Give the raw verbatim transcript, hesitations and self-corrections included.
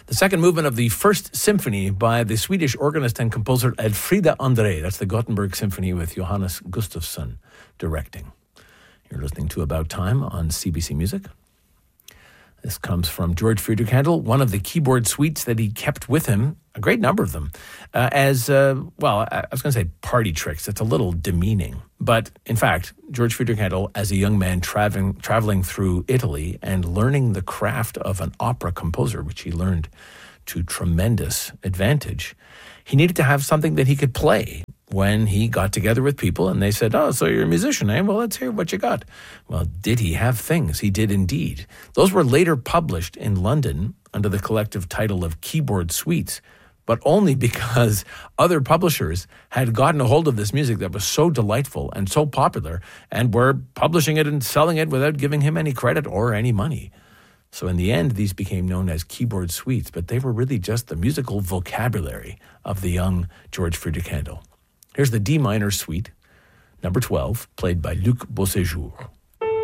The second movement of the First Symphony by the Swedish organist and composer Elfrida André. That's the Gothenburg Symphony with Johannes Gustafsson directing. You're listening to About Time on C B C Music. This comes from George Friedrich Handel, one of the keyboard suites that he kept with him, a great number of them, uh, as, uh, well, I was going to say party tricks. It's a little demeaning. But in fact, George Friedrich Handel, as a young man traveling, traveling through Italy and learning the craft of an opera composer, which he learned to tremendous advantage, he needed to have something that he could play when he got together with people and they said, oh, so you're a musician, eh? Well, let's hear what you got. Well, did he have things? He did indeed. Those were later published in London under the collective title of Keyboard Suites, but only because other publishers had gotten a hold of this music that was so delightful and so popular and were publishing it and selling it without giving him any credit or any money. So in the end, these became known as keyboard suites, but they were really just the musical vocabulary of the young George Friedrich Handel. Here's the D minor suite, number twelve, played by Luc Beauséjour.